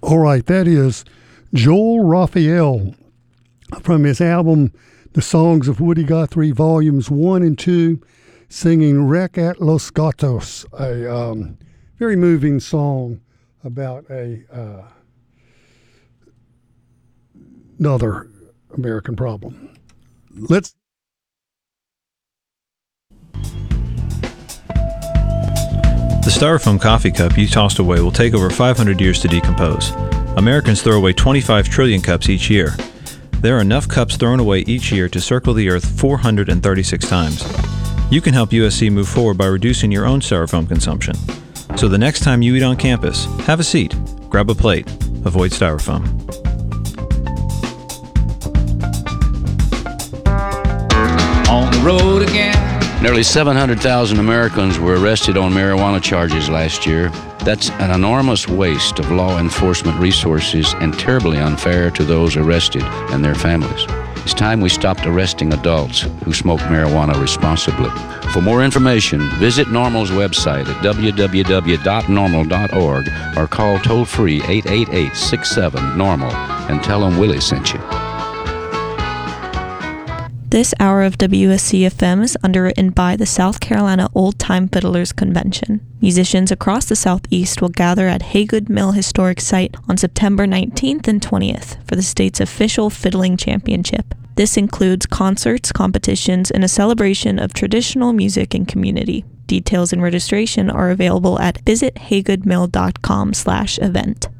All right, that is Joel Raphael from his album The Songs of Woody Guthrie, Volumes 1 and 2, singing Wreck at Los Gatos, a very moving song about another American problem. The styrofoam coffee cup you tossed away will take over 500 years to decompose. Americans throw away 25 trillion cups each year. There are enough cups thrown away each year to circle the Earth 436 times. You can help USC move forward by reducing your own styrofoam consumption. So the next time you eat on campus, have a seat, grab a plate, avoid styrofoam. On the road again. Nearly 700,000 Americans were arrested on marijuana charges last year. That's an enormous waste of law enforcement resources and terribly unfair to those arrested and their families. It's time we stopped arresting adults who smoke marijuana responsibly. For more information, visit NORML's website at www.norml.org or call toll-free 888-67-NORML and tell them Willie sent you. This hour of WSC-FM is underwritten by the South Carolina Old Time Fiddlers Convention. Musicians across the Southeast will gather at Haygood Mill Historic Site on September 19th and 20th for the state's official fiddling championship. This includes concerts, competitions, and a celebration of traditional music and community. Details and registration are available at visithaygoodmill.com/event.